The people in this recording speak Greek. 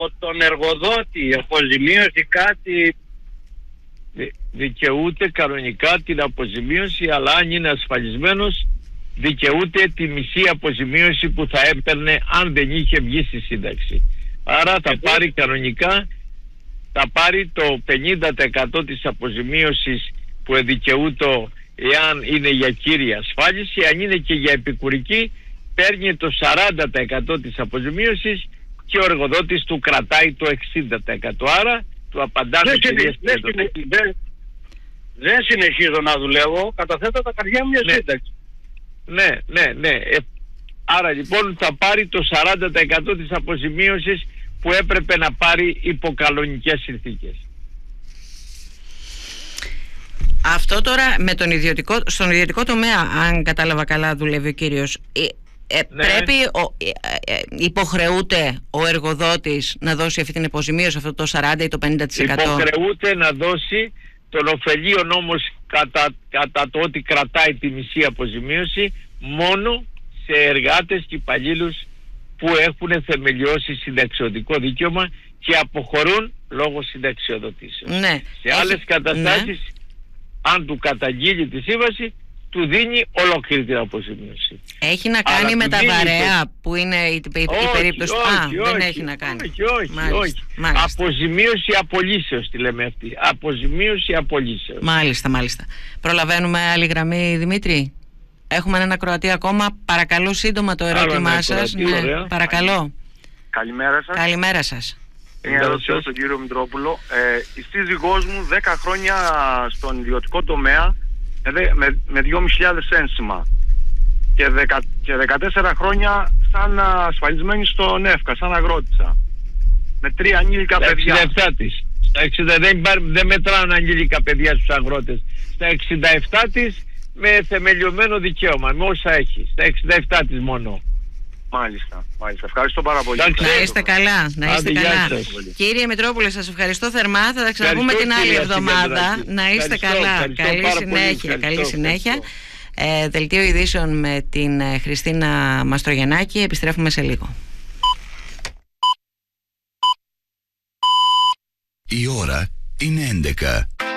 από τον εργοδότη αποζημίωση κάτι? Δικαιούται κανονικά την αποζημίωση, αλλά αν είναι ασφαλισμένος δικαιούται τη μισή αποζημίωση που θα έπαιρνε αν δεν είχε βγει στη σύνταξη. Άρα θα πάρει κανονικά, θα πάρει το 50% της αποζημίωσης που δικαιούται εάν είναι για κύρια ασφάλιση. Αν είναι και για επικουρική, παίρνει το 40% της αποζημίωσης και ο εργοδότης του κρατάει το 60%. Άρα του απαντάνε δεν συνεχίζω να δουλεύω, καταθέτω τα καρδιά μου μια σύνταξη. Ναι. Άρα λοιπόν θα πάρει το 40% της αποζημίωσης που έπρεπε να πάρει υπό κανονικές συνθήκες. Αυτό τώρα με τον στον ιδιωτικό τομέα, αν κατάλαβα καλά, δουλεύει ο κύριος. Πρέπει, υποχρεούται ο εργοδότης να δώσει αυτή την αποζημίωση, αυτό το 40% ή το 50%? Υποχρεούται να δώσει. Τον ωφελεί ο νόμος κατά το ότι κρατάει τη μισή αποζημίωση μόνο σε εργάτες και υπαλλήλους που έχουν θεμελιώσει συνταξιωτικό δικαίωμα και αποχωρούν λόγω συνταξιοδοτήσεως. Ναι. Σε άλλες καταστάσεις, αν του καταγγείλει τη σύμβαση, του δίνει ολόκληρη την αποζημίωση. Έχει να κάνει με τα βαρέα που είναι η περίπτωση? Δεν έχει να κάνει. Όχι. Αποζημίωση απολύσεως τη λέμε αυτή. Αποζημίωση απολύσεως. Μάλιστα. Προλαβαίνουμε άλλη γραμμή, Δημήτρη? Έχουμε έναν ακροατή ακόμα. Παρακαλώ σύντομα το ερώτημά σας. Ναι, παρακαλώ. Καλημέρα σας. Μια ερώτηση στον κύριο Μητρόπουλο. Η σύζυγός μου 10 χρόνια στον ιδιωτικό τομέα με 2.500 ένσημα και 14 χρόνια σαν ασφαλισμένη στον ΕΦΚΑ, σαν αγρότησα, με 3 ανήλικα παιδιά. Στα 67 της. Δεν μετράνε ανήλικα παιδιά στους αγρότες. Στα 67 της με θεμελιωμένο δικαίωμα, με όσα έχει. Στα 67 της μόνο. Μάλιστα. Ευχαριστώ πάρα πολύ. Να είστε καλά. Κύριε Μητρόπουλε, σας ευχαριστώ θερμά. Θα τα ξαναπούμε την άλλη εβδομάδα. Να είστε καλά. Καλή συνέχεια. Δελτίο ειδήσεων με την Χριστίνα Μαστρογιαννάκη. Επιστρέφουμε σε λίγο. Η ώρα είναι 11.